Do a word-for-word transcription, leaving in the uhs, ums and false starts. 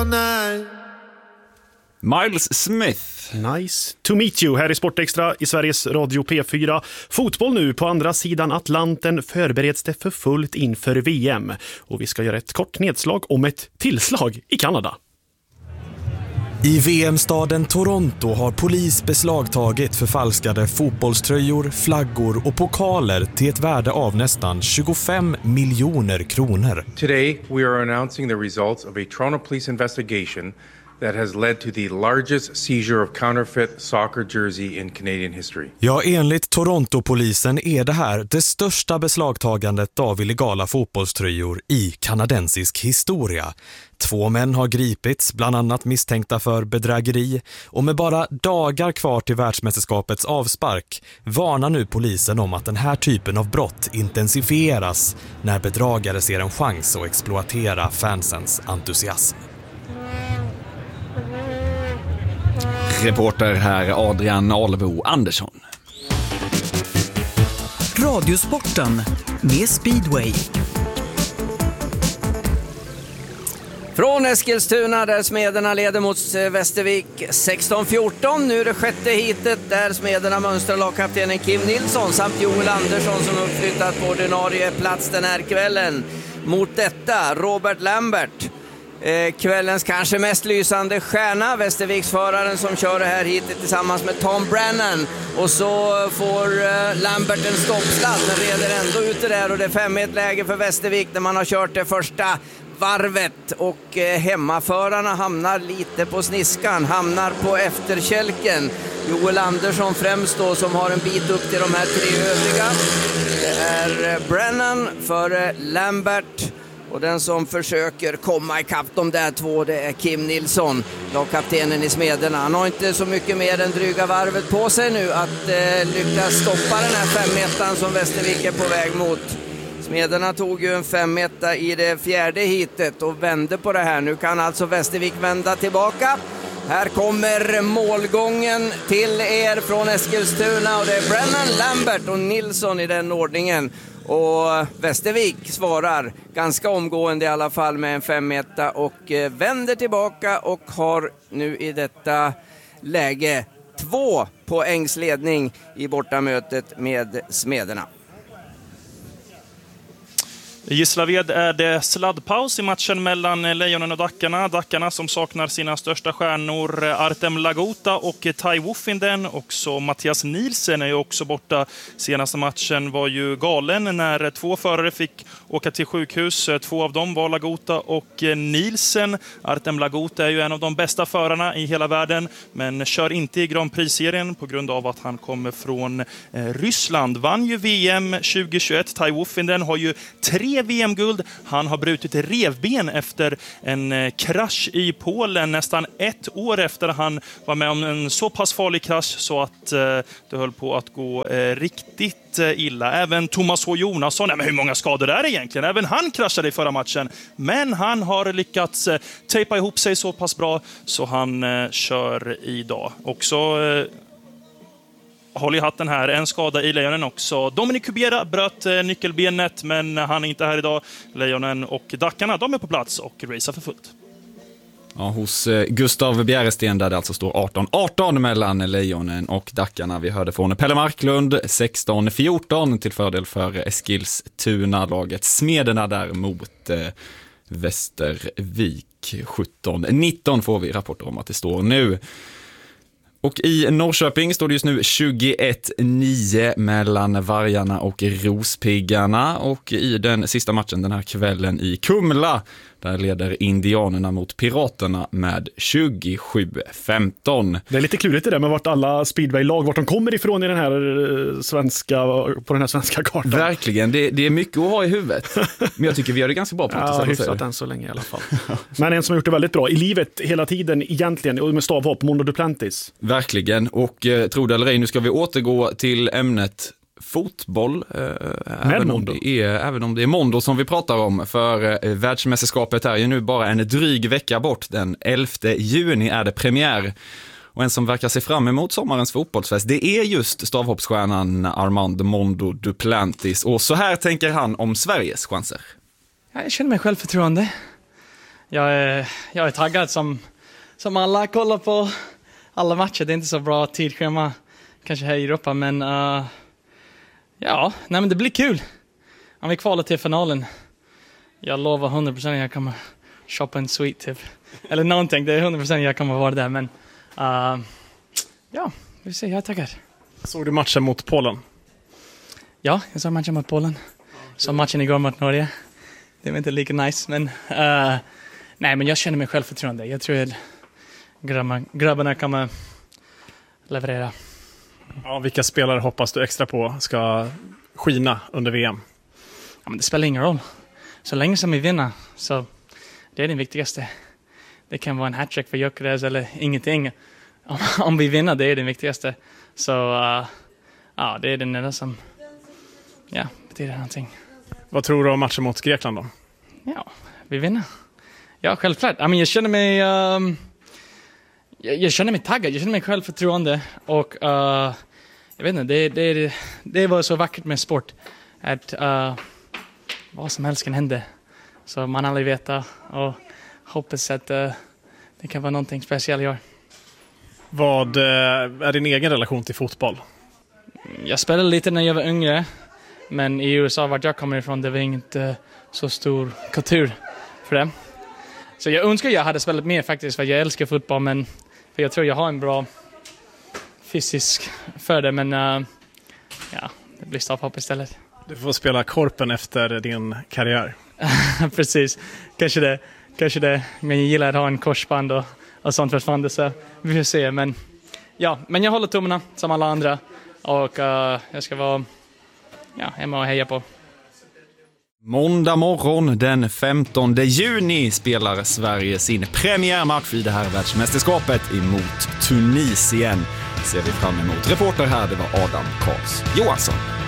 Miles Smith. Nice to meet you här i Sportextra i Sveriges Radio P fyra. Fotboll nu på andra sidan Atlanten förbereds det för fullt inför V M. Och vi ska göra ett kort nedslag om ett tillslag i Kanada. I V M-staden Toronto har polis beslagtagit förfalskade fotbollströjor, flaggor och pokaler till ett värde av nästan tjugofem miljoner kronor. Today we are announcing the results of a Toronto police investigation that has led to the largest seizure of counterfeit soccer jersey in Canadian history. Ja, enligt Toronto-polisen är det här det största beslagtagandet av illegala fotbollströjor i kanadensisk historia. Två män har gripits, bland annat misstänkta för bedrägeri, och med bara dagar kvar till världsmästerskapets avspark varnar nu polisen om att den här typen av brott intensifieras när bedragare ser en chans att exploatera fansens entusiasm. Reporter här Adrian Alvo Andersson. Radiosporten med Speedway. Från Eskilstuna där Smederna leder mot Västervik sexton fjorton. Nu är det sjätte hitet där Smederna mönstrar lagkaptenen Kim Nilsson samt Joel Andersson som uppflyttat på ordinarie plats den här kvällen. Mot detta Robert Lambert. Eh, kvällens kanske mest lysande stjärna, Västerviksföraren som kör det här hitet tillsammans med Tom Brennan. Och så får eh, Lambert en stoppsladd men reder ändå ut det där och det är fem ett läge för Västervik när man har kört det första varvet och eh, hemmaförarna hamnar lite på sniskan, hamnar på efterkälken. Joel Andersson främst då som har en bit upp till de här tre övriga. Det är eh, Brennan för Lambert. Och den som försöker komma ikapp de där två, det är Kim Nilsson, lagkaptenen i Smederna. Han har inte så mycket mer än dryga varvet på sig nu att eh, lyckas stoppa den här femmetan som Västervik är på väg mot. Smederna tog ju en femmeta i det fjärde hitet och vände på det här. Nu kan alltså Västervik vända tillbaka. Här kommer målgången till er från Eskilstuna och det är Brennan, Lambert och Nilsson i den ordningen. Och Västervik svarar ganska omgående i alla fall med en femmeta och eh, vänder tillbaka och har nu i detta läge två poängsledning i bortamötet med Smederna. I Gislaved är det sladdpaus i matchen mellan Lejonen och Dackarna. Dackarna som saknar sina största stjärnor Artem Lagota och Tai Woffinden. Också Mattias Nielsen är ju också borta. Senaste matchen var ju galen när två förare fick åka till sjukhus. Två av dem var Lagota och Nielsen. Artem Lagota är ju en av de bästa förarna i hela världen men kör inte i Grand Prix-serien på grund av att han kommer från Ryssland. Vann ju V M tjugohundratjugoett. Tai Woffinden har ju tre V M-guld. Han har brutit revben efter en krasch i Polen nästan ett år efter han var med om en så pass farlig krasch så att eh, det höll på att gå eh, riktigt eh, illa. Även Thomas H. Jonasson, nej, men hur många skador är det egentligen? Även han kraschade i förra matchen. Men han har lyckats eh, tejpa ihop sig så pass bra så han eh, kör idag. Också eh, håll i hatten här, en skada i Lejonen också. Dominic Kubera bröt eh, nyckelbenet men han är inte här idag. Lejonen och Dackarna, de är på plats och racear för fullt. Ja, hos eh, Gustav Bjäresten där det alltså står arton arton mellan Lejonen och Dackarna. Vi hörde från Pelle Marklund sexton fjorton till fördel för Eskilstuna-laget. Smederna där mot eh, Västervik sjutton nitton får vi rapporter om att det står nu. Och i Norrköping står det just nu tjugoett nio mellan Vargarna och Rospiggarna. Och i den sista matchen den här kvällen i Kumla, där leder Indianerna mot Piraterna med tjugosju femton. Det är lite klurigt det där med vart alla speedway-lag, vart de kommer ifrån i den här svenska, på den här svenska kartan. Verkligen, det, det är mycket att ha i huvudet. Men jag tycker vi gör det ganska bra på det. Ja, hyfsat än så länge i alla fall. Men en som har gjort det väldigt bra i livet hela tiden egentligen, med stavhopp, Mondo Duplantis. Verkligen, och eh, tro det eller ej, nu ska vi återgå till ämnet fotboll, eh, även, om det är, även om det är Mondo som vi pratar om, för eh, världsmästerskapet är ju nu bara en dryg vecka bort. Den elfte juni är det premiär. Och en som verkar se fram emot sommarens fotbollsfest, det är just stavhoppsstjärnan Armand Mondo Duplantis. Och så här tänker han om Sveriges chanser. Jag känner mig självförtroende. jag är, jag är taggad som, som alla kollar på alla matcher. Det är inte så bra tidschema kanske här i Europa, men uh, ja, nej, men det blir kul. Om vi kvalar till finalen, jag lovar hundra procent att jag kommer shoppa en sweet typ. Eller någonting, det är hundra procent jag kommer vara där, men uh, ja, vi ser, jag är taggad. Såg du matchen mot Polen? Ja, jag såg matchen mot Polen. Så matchen igår mot Norge. Det var inte lika nice, men uh, nej, men jag känner mig självförtroende. Jag tror att grabbarna, grabbarna kommer leverera. Ja, vilka spelare hoppas du extra på ska skina under V M? Ja, men det spelar ingen roll. Så länge som vi vinner, så det är det viktigaste. Det kan vara en hattrick för Gyökeres eller ingenting. Om, om vi vinner, det är det viktigaste. Så uh, ja, det är den enda som ja, betyder någonting. Vad tror du om matchen mot Grekland då? Ja, vi vinner. Ja, självklart. I mean, jag känner mig um, jag, jag känner mig taggad. Jag känner mig självförtroende. Och uh, jag vet inte, det, det, det var så vackert med sport. Att uh, vad som helst kan hända. Så man aldrig vet. Och hoppas att uh, det kan vara någonting speciellt i år. Vad uh, är din egen relation till fotboll? Jag spelade lite när jag var yngre. Men i U S A, vart jag kommer ifrån, det var inte uh, så stor kultur för det. Så jag önskar jag hade spelat mer faktiskt, för jag älskar fotboll, men för jag tror jag har en bra fysisk för det, men uh, ja, det blir stavhopp istället. Du får spela korpen efter din karriär. Precis, kanske det, kanske det. Men jag gillar att ha en korsband och, och sånt fortfarande, så vi får se. Men ja, men jag håller tummarna som alla andra och uh, jag ska vara ja, hemma och heja på. Måndag morgon den femtonde juni spelar Sverige sin premiärmatch i det här världsmästerskapet emot Tunisien. Ser vi fram emot. Reporter här, det var Adam Karls Johansson.